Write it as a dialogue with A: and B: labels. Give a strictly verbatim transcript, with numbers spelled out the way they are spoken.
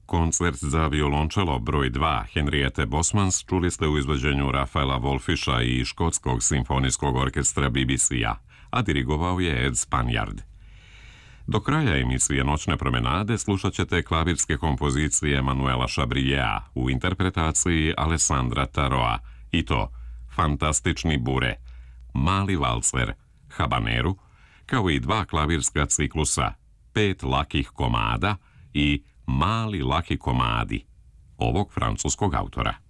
A: Koncert za violončelo broj dva Henriette Bosmans čuli ste u izvođenju Rafaela Wolfisha i Škotskog simfonijskog orkestra B B C-a, a dirigovao je Ed Spaniard. Do kraja emisije Noćne promenade slušat ćete klavirske kompozicije Manuela Chabriera u interpretaciji Alessandra Taroa, i to Fantastični bure, Mali valcer, Habaneru, kao i dva klavirska ciklusa, Pet lakih komada i Mali laki komadi, ovog francuskog autora.